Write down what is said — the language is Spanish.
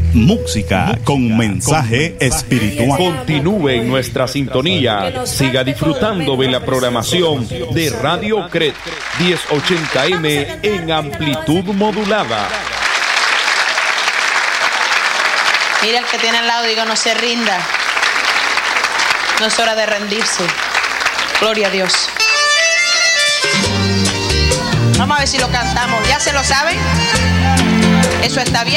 Música con mensaje espiritual. Continúe en nuestra sintonía. Siga disfrutando de la programación de Radio CRED 1080M en amplitud modulada. Mira el que tiene al lado, digo, no se rinda. No es hora de rendirse. Gloria a Dios. Vamos a ver si lo cantamos. ¿Ya se lo saben? Eso está bien.